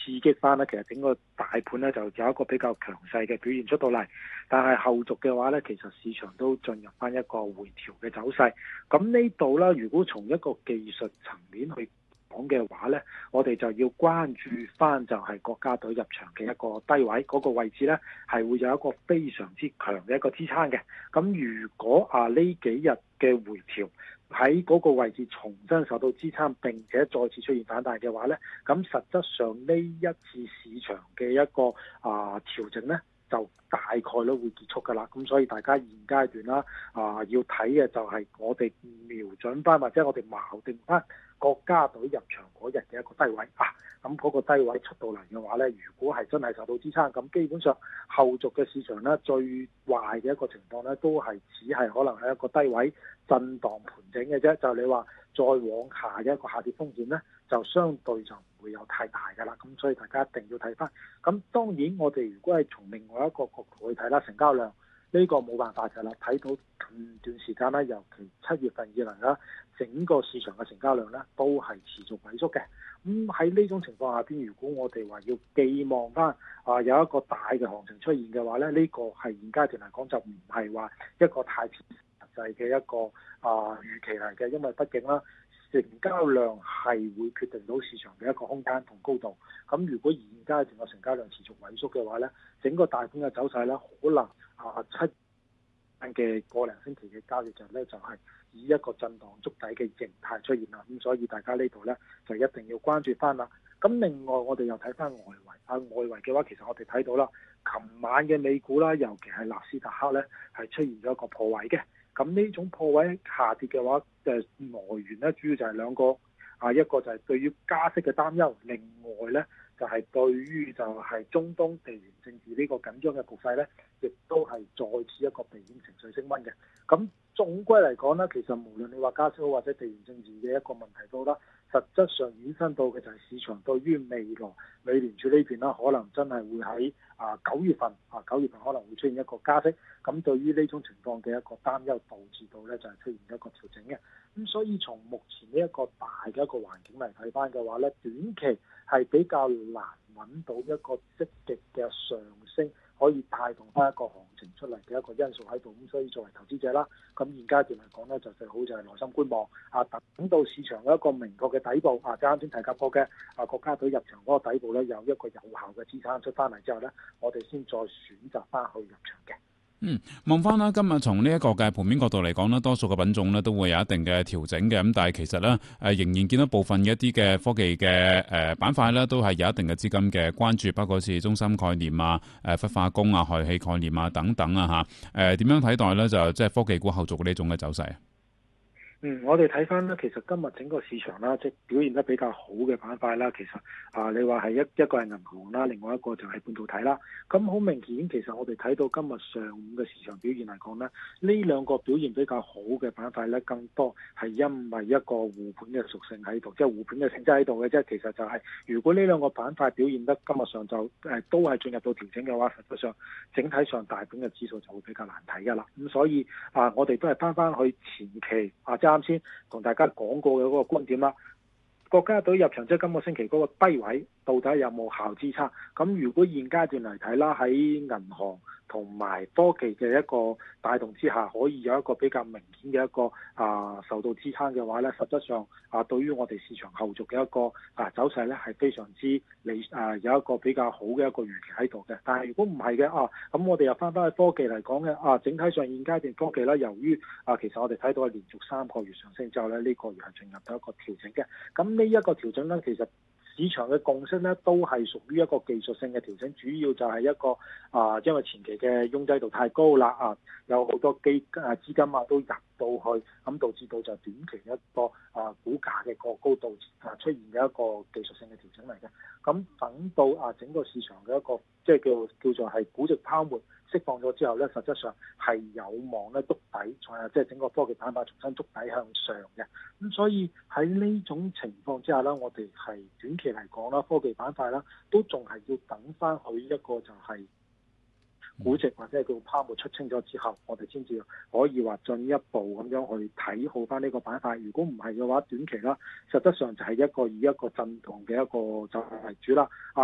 刺激翻咧，其實整個大盤咧就有一個比較強勢嘅表現出到嚟。但係後續嘅話咧，其實市場都進入翻一個回調嘅走勢。咁呢度啦，如果從一個技術層面去講嘅話呢，我哋就要關注翻就係國家隊入場嘅一個低位嗰個位置呢，係會有一個非常之強嘅一個支撐嘅。咁如果呢幾日嘅回調喺嗰個位置重新受到支撐，並且再次出現反彈嘅話呢，咁實質上呢一次市場嘅一個調整呢，就大概率會結束㗎啦。咁所以大家現階段啦要睇嘅就係我哋瞄準翻，或者我哋錨定翻國家隊入場嗰日嘅一個低位咁嗰個低位出到嚟嘅話呢，如果係真係受到支撐，咁基本上後續嘅市場呢，最壞嘅一個情況呢，都係只係可能係一個低位震盪盤整嘅啫。就你話再往下嘅一個下跌風險呢，就相對就唔會有太大㗎啦。咁所以大家一定要睇翻。咁當然我哋如果係從另外一個角度去睇啦，成交量呢個冇辦法㗎啦。睇到近段時間啦，尤其7月份以嚟啦，整個市場嘅成交量呢都係持續萎縮嘅。咁喺呢種情況下邊，如果我哋話要寄望翻有一個大嘅行情出現嘅話呢，呢個係現階段嚟講就唔係話一個太切實際嘅一個預期嚟嘅，因為畢竟啦，成交量係會決定到市場嘅一個空間同高度。咁如果現階段嘅成交量持續萎縮嘅話呢，整個大盤嘅走勢呢，可能7嘅個零星期嘅交易日呢，就係以一個震盪築底嘅形態出現啦。咁所以大家呢度呢，就一定要關注翻啦。咁另外我哋又睇翻外圍，外圍嘅話，其實我哋睇到啦，琴晚嘅美股啦，尤其係納斯達克呢，係出現咗一個破位嘅。咁呢種破位下跌嘅話，來源呢，主要就係兩個，一個就係對於加息嘅擔憂，另外呢，就係對於就係中東地緣政治呢個緊張嘅局勢呢，亦都係再次一個避險情緒升溫嘅。咁總歸嚟講呢，其實無論你話加息好或者地緣政治嘅一個問題都啦，實質上衍生到嘅就係市場對於未來美聯儲呢邊啦，可能真係會喺9月份可能會出現一個加息。咁對於呢種情況嘅一個擔憂，導致到呢就係出現一個調整嘅。咁所以從目前呢一個大嘅一個環境嚟睇翻嘅話呢，短期係比較難揾到一個積極嘅上升，可以帶動翻一個行情出嚟嘅一個因素喺度。咁所以作為投資者啦，咁現階段嚟講呢，就最好就係耐心觀望等到市場有一個明確嘅底部即啱先提及過嘅國家隊入場嗰個底部呢，有一個有效嘅支撐出翻嚟之後呢，我哋先再選擇翻去入場嘅。 望翻啦，今日從呢一個嘅盤面角度嚟講咧，多數嘅品種咧都會有一定嘅調整嘅，咁但係其實咧仍然見到部分嘅一啲嘅科技嘅板塊咧，都係有一定嘅資金嘅關注，包括好似中芯概念氟化工氦氣概念等等點樣睇待咧？就即係科技股後續呢種嘅走勢。 我哋睇翻咧，其實今日整個市場啦，即係表現得比較好嘅板塊啦，其實你話係一個係銀行啦，另外一個就係半導體啦。咁好明顯，其實我哋睇到今日上午嘅市場表現嚟講呢，呢兩個表現比較好嘅板塊呢，更多係因為一個護盤嘅屬性喺度，即係護盤嘅性質喺度嘅啫。其實就係如果呢兩個板塊表現得今日上晝都係進入到調整嘅話，實際上整體上大盤嘅指數就會比較難睇㗎啦。咁所以我哋都係翻去前期啱先同大家講過嘅嗰個觀點啦，國家隊入場即係今個星期嗰個低位到底有冇效支撐？咁如果現階段嚟睇啦，喺銀行同埋科技嘅一個帶動之下，可以有一個比較明顯嘅一個受到支撐嘅話呢，實質上對於我哋市場後續嘅一個走勢呢，係非常之有一個比較好嘅一個預期喺度嘅。但係如果唔係嘅咁我哋又翻去科技嚟講嘅整體上現階段科技啦，由於其實我哋睇到係連續3個月上升之後呢，呢個月係進入到一個調整嘅。咁呢一個調整呢，其實市場嘅共識咧都係屬於一個技術性嘅調整，主要就係一個因為前期嘅擁擠度太高啦有好多資金都入到去，咁導致到就短期一個股價嘅過高度出現嘅一個技術性嘅調整嚟嘅。咁等到整個市場嘅一個即係叫做係估值泡沫釋放咗之後咧，實質上係有望咧築底，即係整個科技板塊重新築底向上嘅。咁所以喺呢種情況之下咧，我哋係短期嚟講啦，科技板塊啦，都仲係要等翻佢一個就係估值或者係叫泡沫出清咗之後，我哋先至可以話進一步咁樣去睇好翻呢個板塊。如果唔係嘅話，短期啦，實質上就係以一個震盪嘅一個就係為主啦。